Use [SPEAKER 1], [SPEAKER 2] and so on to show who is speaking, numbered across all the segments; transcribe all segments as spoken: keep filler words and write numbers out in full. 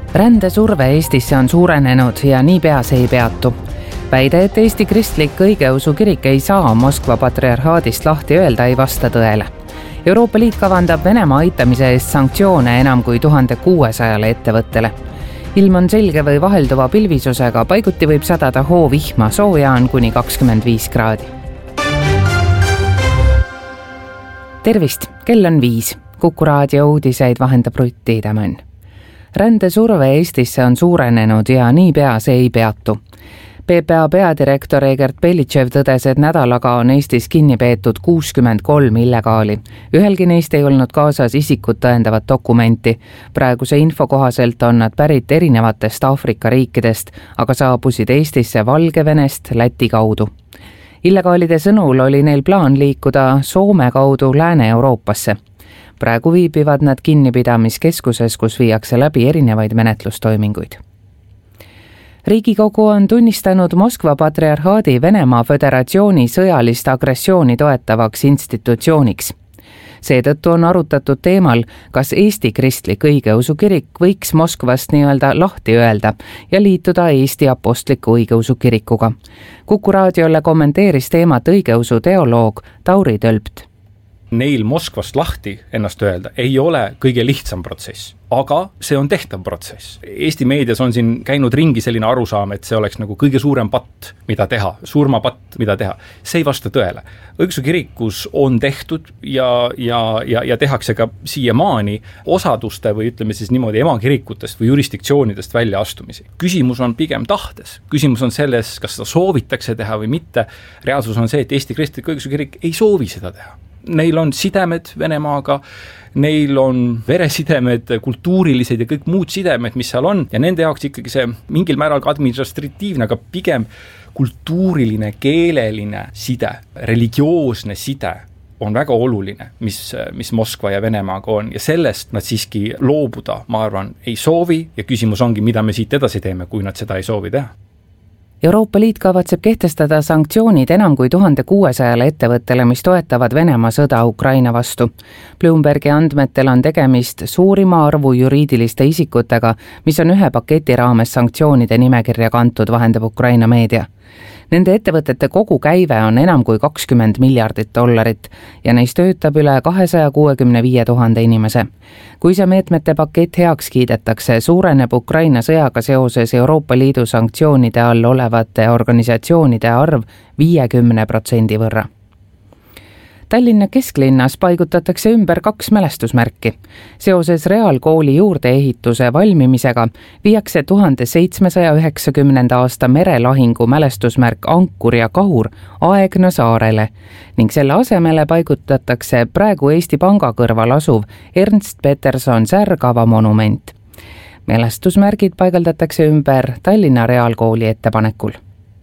[SPEAKER 1] Rändesurve Eestisse on suurenenud ja niipea see ei peatu. Väide, et Eesti kristlik õigeusu kirik ei saa Moskva patriarhaadist lahti öelda, ei vasta tõele. Euroopa Liit kavandab Venemaa aitamise eest sanktsioone enam kui tuhat kuuesajale ettevõttele. Ilm on selge või vahelduva pilvisusega, paiguti võib sadada hoovihma, sooja on kuni kakskümmend viis kraadi. Tervist, kell on viis. Kuku raadio uudiseid vahendab Rutt Tiidemann. Rändesurve Eestisse on suurenenud ja niipea see ei peatu. P P A peadirektor Egert Belitšev tõdes, et nädalaga on Eestis kinni peetud kuuskümmend kolm illegaali. Ühelgi neist ei olnud kaasas isikut tõendavat dokumenti. Praeguse info kohaselt on nad pärit erinevatest Aafrika riikidest, aga saabusid Eestisse Valgevenest Läti kaudu. Illegaalide sõnul oli neil plaan liikuda Soome kaudu Lääne-Euroopasse. Praegu viibivad nad kinnipidamiskeskuses, kus viiakse läbi erinevaid menetlustoiminguid. Riigikogu on tunnistanud Moskva patriarhaadi Venemaa Föderatsiooni sõjalist agressiooni toetavaks institutsiooniks. Seetõttu on arutatud teemal, kas Eesti kristlik õigeusu kirik võiks Moskvast nii-öelda lahti öelda ja liituda Eesti apostliku õigeusu kirikuga. Kuku raadiole kommenteeris teemat õigeusu teoloog Tauri Tölpt.
[SPEAKER 2] Neil Moskvast lahti ennast öelda ei ole kõige lihtsam protsess, aga see on tehtav protsess. Eesti meedias on siin käinud ringi selline arusaam, et see oleks nagu kõige suurem patt, mida teha, surmapatt, mida teha. See ei vasta tõele. Õigeusu kirikus on tehtud ja, ja, ja, ja tehakse ka siiamaani osaduste või ütleme siis niimoodi emakirikutest või jurisdiktsioonidest välja astumisi. Küsimus on pigem tahtes. Küsimus on selles, kas seda soovitakse teha või mitte. Reaalsus on see, et Eesti kristlik õigeusu kirik ei soovi seda teha. Neil on sidemed Venemaaga, neil on veresidemed, kultuurilised ja kõik muud sidemed, mis seal on, ja nende jaoks ikkagi see mingil määral ka administratiivne, aga pigem kultuuriline, keeleline side, religioosne side on väga oluline, mis, mis Moskva ja Venemaaga on, ja sellest nad siiski loobuda, ma arvan, ei soovi, ja küsimus ongi, mida me siit edasi teeme, kui nad seda ei soovi teha.
[SPEAKER 1] Euroopa Liit kavatseb kehtestada sanktsioonid enam kui tuhat kuuesajale ettevõttele, mis toetavad Venemaa sõda Ukraina vastu. Bloombergi andmetel on tegemist suurima arvu juriidiliste isikutega, mis on ühe paketi raames sanktsioonide nimekirja kantud, vahendab Ukraina meedia. Nende ettevõtete kogu käive on enam kui kakskümmend miljardit dollarit ja neis töötab üle kahesaja kuuekümne viie tuhande inimese. Kui see meetmete pakett heaks kiidetakse, suureneb Ukraina sõjaga seoses Euroopa Liidu sanktsioonide all olevate organisatsioonide arv viiekümne protsendi võrra. Tallinna kesklinnas paigutatakse ümber kaks mälestusmärki. Seoses reaalkooli juurdeehituse valmimisega viiakse tuhande seitsmesaja üheksakümnenda aasta merelahingu mälestusmärk Ankur ja Kahur Aegna saarele ning selle asemele paigutatakse praegu Eesti Panga kõrval asuv Ernst Peterson särgava monument. Mälestusmärgid paigaldatakse ümber Tallinna reaalkooli ettepanekul.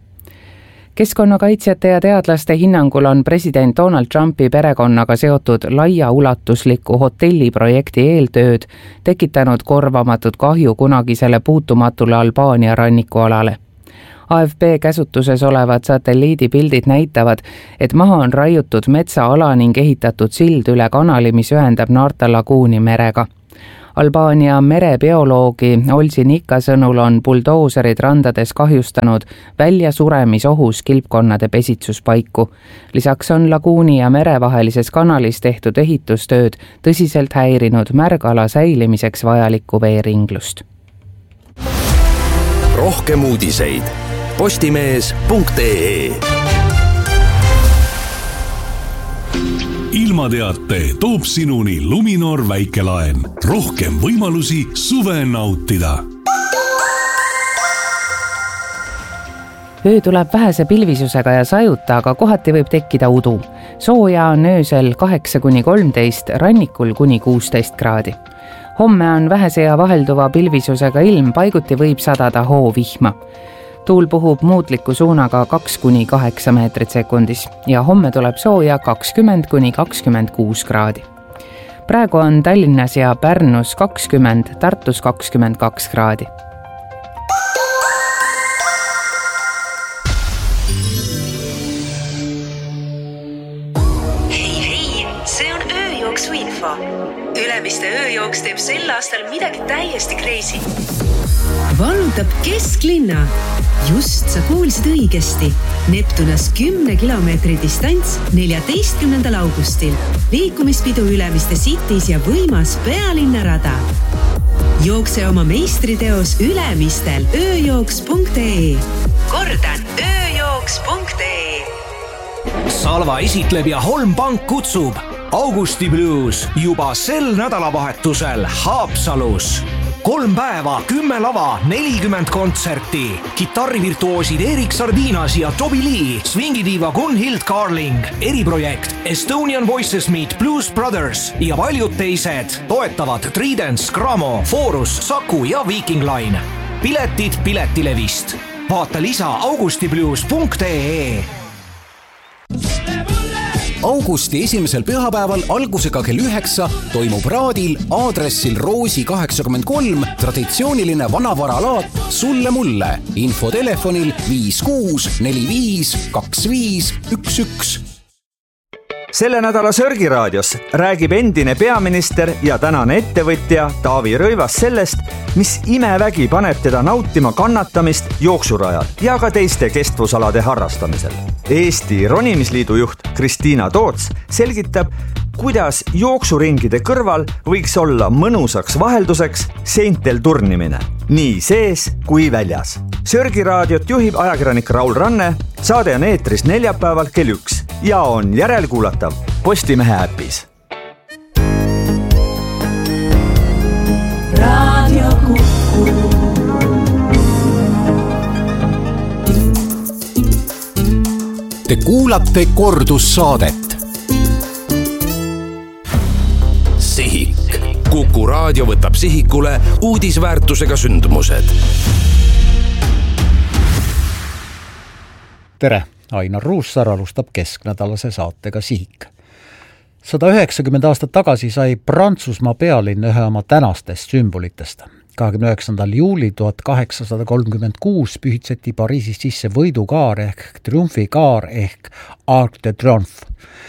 [SPEAKER 1] Keskkonnakaitsjate ja teadlaste hinnangul on president Donald Trumpi perekonnaga seotud laiaulatusliku hotelliprojekti eeltööd tekitanud korvamatut kahju kunagisele puutumatule Albaania rannikualale. A F P käsutuses olevad satelliidipildid näitavad, et maha on raiutud metsaala ning ehitatud sild üle kanali, mis ühendab Narta laguuni merega. Albaania merebioloogi Olsi Nika sõnul on buldooserid randades kahjustanud väljasuremisohus kilpkonnade pesitsuspaiku. Lisaks on laguuni ja merevahelises kanalis tehtud ehitustööd tõsiselt häirinud märgala säilimiseks vajalikku veeringlust.
[SPEAKER 3] Rohkem uudiseid postimees punkt ee. Ilmateate toob sinuni Luminor väikelaen. Rohkem võimalusi suve nautida.
[SPEAKER 1] Öö tuleb vähese pilvisusega ja sajuta, aga kohati võib tekkida udu. Sooja on öösel kaheksa kuni kolmteist, rannikul kuni kuusteist kraadi. Homme on vähese ja vahelduva pilvisusega ilm, paiguti võib sadada hoovihma. Tuul puhub muutliku suunaga kaks kuni kaheksa meetrit sekundis ja homme tuleb sooja kakskümmend kuni kakskümmend kuus kraadi. Praegu on Tallinnas ja Pärnus kakskümmend, Tartus kakskümmend kaks kraadi.
[SPEAKER 4] Hei, hei, see on ööjooksu info. Ülemiste ööjooks teeb sel aastal aastal midagi täiesti crazy.
[SPEAKER 5] Vallutab kesklinna. Just sa kuulsid õigesti. Neptunas kümne kilomeetri distants neljateistkümnendal augustil. Liikumispidu Ülemiste Cities ja võimas pealinnarada. Jookse oma meistriteos Ülemistel ööjooks punkt ee. Kordan, ööjooks punkt ee.
[SPEAKER 6] Salva esitleb ja Holmpank kutsub. Augusti Blues juba sel nädalavahetusel Haapsalus. Kolm päeva, kümme lava, nelikümmend kontserti. Kitarrivirtuoosid Erik Sardinas ja Toby Lee, swingidiiva Gunhild Carling, eriprojekt Estonian Voices Meet Blues Brothers ja paljud teised toetavad Tridents, Gramo, Forus, Saku ja Viking Line. Piletid Piletilevist. Vaata lisa augustiblues punkt ee.
[SPEAKER 7] Augusti esimesel pühapäeval algusega kell üheksa toimub Raadil aadressil Roosi kaheksakümmend kolm traditsiooniline vanavaralaat Sulle mulle. Info telefonil viis kuus neli viis kaks viis üks üks.
[SPEAKER 8] Selle nädala Sörgiraadios räägib endine peaminister ja tänane ettevõtja Taavi Rõivas sellest, mis imevägi paneb teda nautima kannatamist jooksurajal ja ka teiste kestvusalade harrastamisel. Eesti Ronimisliidu juht Kristiina Toots selgitab, kuidas jooksuringide kõrval võiks olla mõnusaks vahelduseks seintel turnimine, nii sees kui väljas. Sörgiraadiot juhib ajakirjanik Raul Ranne, saade on eetris neljapäeval kell üks ja on järelkuulatav Postimehe äpis.
[SPEAKER 9] Radio Kuku.
[SPEAKER 7] Te kuulate kordussaadet.
[SPEAKER 10] Sihik. Kuku raadio võtab sihikule uudisväärtusega sündmused.
[SPEAKER 11] Tere, Ainar Ruussaar alustab kesknädalase saatega Sihik. sada üheksakümmend aastat tagasi sai Prantsusmaa pealinn ühe oma tänastest sümbolitest. kahekümne üheksandal juuli tuhat kaheksasada kolmkümmend kuus pühitseti Pariisis sisse võidukaar ehk triumfikaar ehk Arc de Triomphe.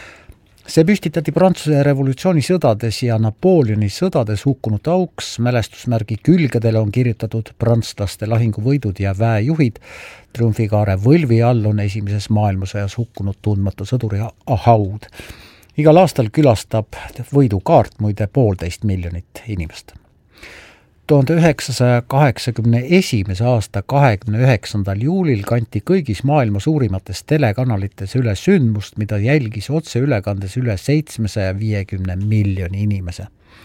[SPEAKER 11] See püstitati Prantsuse revolutsiooni sõdades ja Napoleoni sõdades hukkunute auks. Mälestusmärgi külgedele on kirjutatud prantslaste lahinguvõidud ja väejuhid. Triumfikaare võlvi all on esimeses maailmasõjas hukkunud tundmatu sõduri haud. Igal aastal külastab võidukaart muide poolteist miljonit inimest. tuhande üheksasaja kaheksakümne esimese aasta kahekümne üheksandal juulil kanti kõigis maailma suurimates telekanalites üle sündmust, mida jälgis otseülekandes üle seitsmesaja viiekümne miljoni inimese.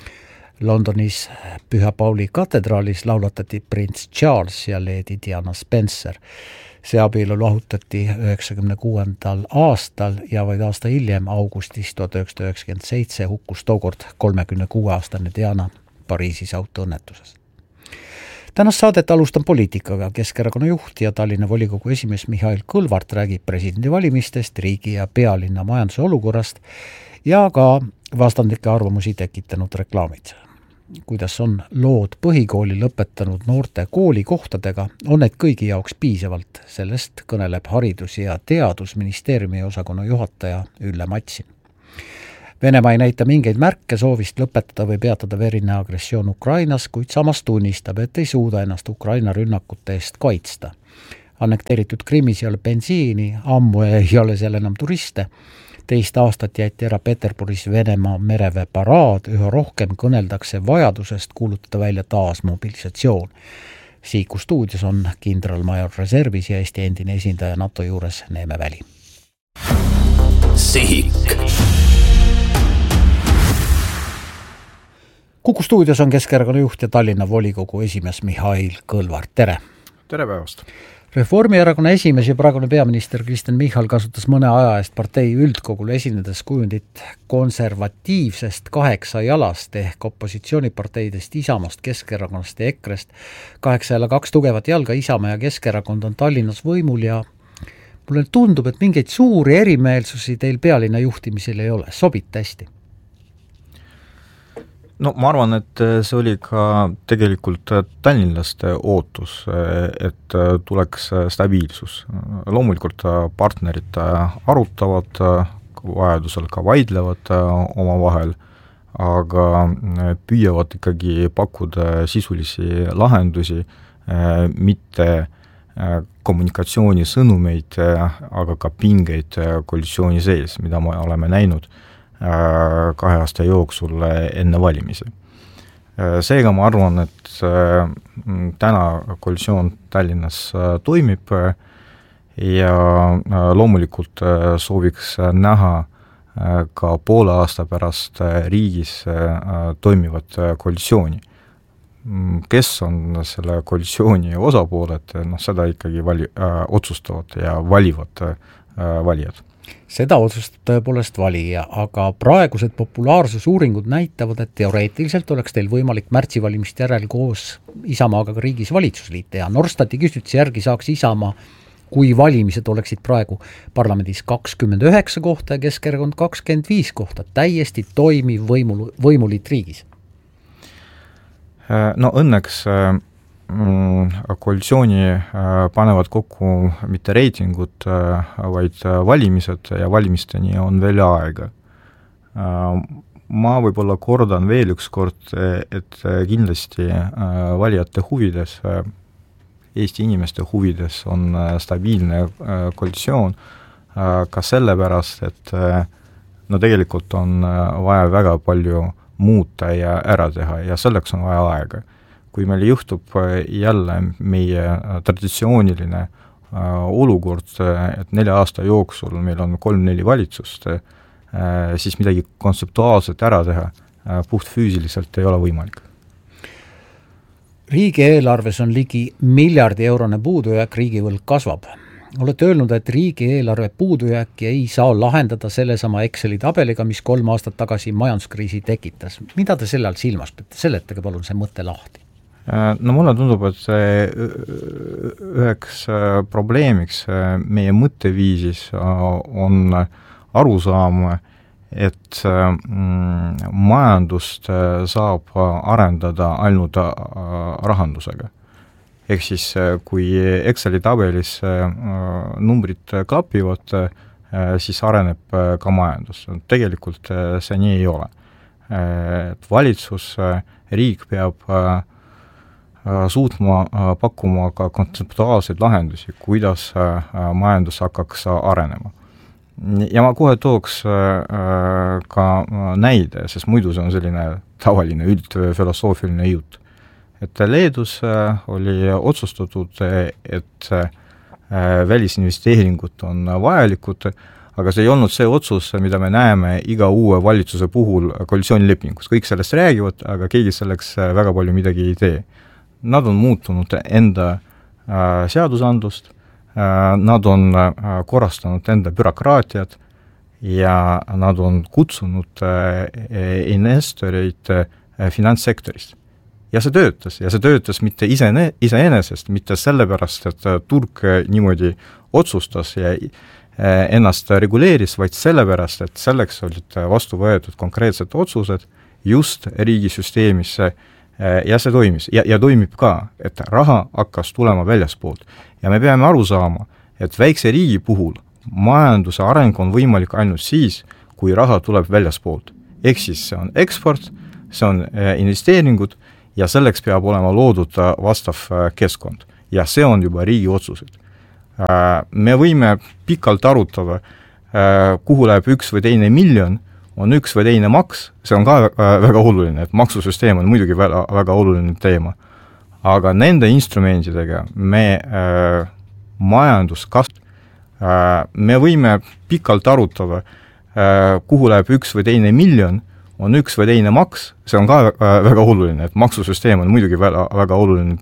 [SPEAKER 11] Londonis Püha Pauli katedraalis laulatati prints Charles ja Lady Diana Spencer. See abielu lahutati üheksakümne kuuendal aastal ja vaid aasta hiljem augustis tuhat üheksasada üheksakümmend seitse hukkus tookord kolmekümne kuue aastane Diana Pariisis autoõnnetuses. Tänast saadet alustan poliitikaga. Keskerakonna juht ja Tallinna volikogu esimees Mihhail Kõlvart räägib presidendivalimistest, riigi ja pealinna majanduse olukorrast ja ka vastandlikke arvamusi tekitanud reklaamid. Kuidas on lood põhikooli lõpetanud noorte koolikohtadega, on need kõigi jaoks piisavalt. Sellest kõneleb Haridus- ja Teadusministeeriumi osakonna juhataja Ülle Matsin. Venemaa ei näita mingeid märke soovist lõpetada või peatada verine agressioon Ukrainas, kuid samas tunnistab, et ei suuda ennast Ukraina rünnakute eest kaitsta. Annekteeritud Krimmis ei ole bensiini, ammu ei ole seal enam turiste. Teist aastat jäeti ära Peterburis Venemaa merevee paraad, üha rohkem kõneldakse vajadusest kuulutada välja taas mobilisatsioon. Siiku stuudios on kindralmajor reservis ja Eesti endine esindaja NATO juures Neeme Väli.
[SPEAKER 10] Sihik.
[SPEAKER 11] Kuku stuudios on Keskerakonna juht ja Tallinna volikogu esimees Mihhail Kõlvart. Tere!
[SPEAKER 12] Tere päevast!
[SPEAKER 11] Reformierakonna esimees ja praegune peaminister Kristen Michal kasutas mõne aja eest partei üldkogul esinedes kujundit konservatiivsest kaheksa jalast ehk opositsiooniparteidest Isamast, Keskerakonnast ja Ekrest. Kaheksa jala kaks tugevat jalga, Isamaa ja Keskerakond on Tallinnas võimul ja mulle tundub, et mingeid suuri erimeelsusi teil pealinna juhtimisel ei ole. Sobit hästi?
[SPEAKER 12] No ma arvan, et see oli ka tegelikult tallinlaste ootus, et tuleks stabiilsus. Loomulikult partnerid arutavad, vajadusel ka vaidlevad oma vahel, aga püüavad ikkagi pakkuda sisulisi lahendusi, mitte kommunikatsioonisõnumeid, aga ka pingeid koalitsiooni sees, mida me oleme näinud kahe aasta jooksul enne valimisi. Seega ma arvan, et täna koalitsioon Tallinnas toimib ja loomulikult sooviks näha ka poole aasta pärast riigis toimivat koalitsiooni. Kes on selle koalitsiooni osapooled, noh seda ikkagi vali, äh, otsustavad ja valivad äh, valijad.
[SPEAKER 11] Seda otsustab tõepoolest valija, aga praegused populaarsusuuringud näitavad, et teoreetiliselt oleks teil võimalik märtsivalimiste järel koos Isamaaga ka riigis valitsusliit teha. Norstati küsitluse järgi saaks Isamaa, kui valimised oleksid praegu parlamendis kakskümmend üheksa kohta ja Keskerakond kakskümmend viis kohta, täiesti toimiv võimul, võimuliit riigis.
[SPEAKER 12] No õnneks koalitsiooni panevad kokku mitte reitingud, vaid valimised ja valimisteni on veel aega. Ma võib-olla kordan veel üks kord, et kindlasti valijate huvides, Eesti inimeste huvides on stabiilne koalitsioon ka sellepärast, et no tegelikult on vaja väga palju muuta ja ära teha ja selleks on vaja aega. Kui meil juhtub jälle meie traditsiooniline olukord, et nelja aasta jooksul meil on kolm-neli valitsust, siis midagi kontseptuaalselt ära teha puht füüsiliselt ei ole võimalik.
[SPEAKER 11] Riigieelarves on ligi miljardi eurone puudujääk, riigivõlg kasvab. Olete öelnud, et riigieelarve puudujääki ei saa lahendada sellesama Exceli tabeliga, mis kolm aastat tagasi majanduskriisi tekitas. Mida te selle all silmas peate? Seletage palun see mõte lahti.
[SPEAKER 12] No mulle tundub, et see üheks probleemiks meie mõtteviisis on arusaam, et majandust saab arendada ainult rahandusega. Ehk siis, kui Exceli tabelis numbrid klapivad, siis areneb ka majandus. Tegelikult see nii ei ole. Valitsus, riik peab suutma pakkuma ka kontseptuaalseid lahendusi, kuidas majandus hakkaks arenema. Ja ma kohe tooks ka näide, sest muidu see on selline tavaline üldfilosoofiline jutt. Et Leedus oli otsustatud, et välisinvesteeringud on vajalikud, aga see ei olnud see otsus, mida me näeme iga uue valitsuse puhul koalitsioonilepingus. Kõik sellest räägivad, aga keegi selleks väga palju midagi ei tee. Nad on muutunud enda seadusandlust, nad on korrastanud enda bürokraatiat ja nad on kutsunud investoreid finantssektorist. Ja see töötas, ja see töötas mitte isene, iseenesest, mitte sellepärast, et turg niimoodi otsustas ja ennast reguleeris, vaid sellepärast, et selleks olid vastu võetud konkreetsed otsused just riigisüsteemisse ja see toimis. Ja, ja toimib ka, et raha hakkas tulema väljaspoolt. Ja me peame aru saama, et väikse riigi puhul majanduse areng on võimalik ainult siis, kui raha tuleb väljaspoolt. Ehk siis see on eksport, see on investeeringud, ja selleks peab olema loodud vastav keskkond. Ja see on juba riigi otsused. Me võime pikalt arutada, kuhu läheb üks või teine miljon, on üks või teine maks, see on ka väga oluline, et maksusüsteem on muidugi väga, väga oluline teema. Aga nende instrumentidega me majanduskasv, me võime pikalt arutada, kuhu läheb üks või teine miljon, on üks või teine maks, see on ka väga oluline, et maksusüsteem on muidugi väga, väga oluline